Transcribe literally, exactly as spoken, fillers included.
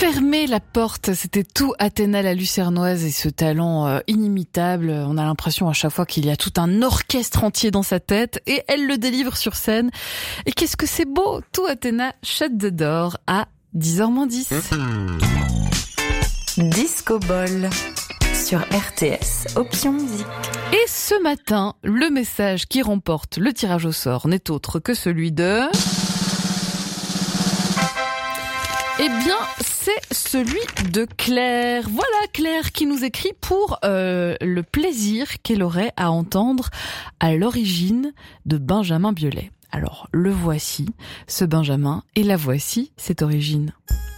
Fermez la porte, c'était tout Athéna la Lucernoise et ce talent euh, inimitable. On a l'impression à chaque fois qu'il y a tout un orchestre entier dans sa tête et elle le délivre sur scène. Et qu'est-ce que c'est beau, tout Athéna Shut the Door à dix heures moins dix. Disco Ball sur R T S, Option Musique. Et ce matin, le message qui remporte le tirage au sort n'est autre que celui de... Eh bien, c'est celui de Claire. Voilà Claire qui nous écrit pour euh, le plaisir qu'elle aurait à entendre à l'origine de Benjamin Biolay. Alors, le voici, ce Benjamin, et la voici, cette origine.